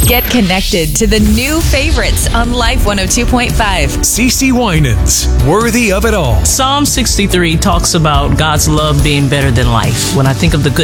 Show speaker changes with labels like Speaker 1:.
Speaker 1: Get connected to the new favorites on Life 102.5.
Speaker 2: CeCe Winans, worthy of it all.
Speaker 3: Psalm 63 talks about God's love being better than life. When I think of the good